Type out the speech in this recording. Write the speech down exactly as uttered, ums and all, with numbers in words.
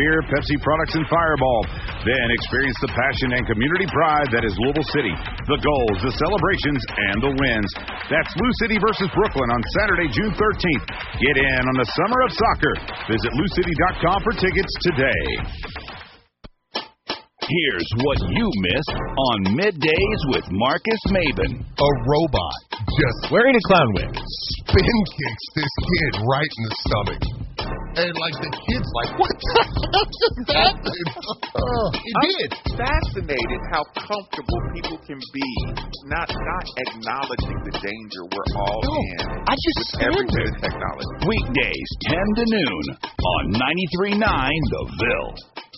Beer, Pepsi products, and Fireball. Then experience the passion and community pride that is Louisville City. The goals, the celebrations, and the wins. That's Lou City versus Brooklyn on Saturday, June thirteenth. Get in on the summer of soccer. Visit lou city dot com for tickets today. Here's what you missed on Middays with Marcus Maben. A robot just wearing a clown wig spin kicks this kid right in the stomach. And, like, the kid's like, what the hell just happened? Oh, it I'm did. Fascinated how comfortable people can be, not not acknowledging the danger we're all No, in I just with every stand bit there. of technology. Weekdays, ten to noon on ninety-three point nine The Ville.